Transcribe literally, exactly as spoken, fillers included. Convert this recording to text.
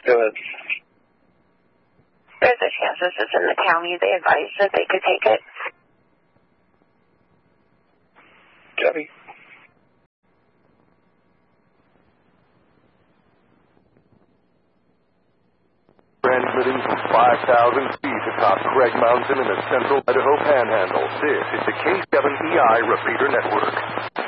Go ahead. There's a chance this is in the county. They advised that they could take it. Copy. Transmitting from five thousand feet atop Craig Mountain in the central Idaho Panhandle. This is the K seven E I Repeater Network.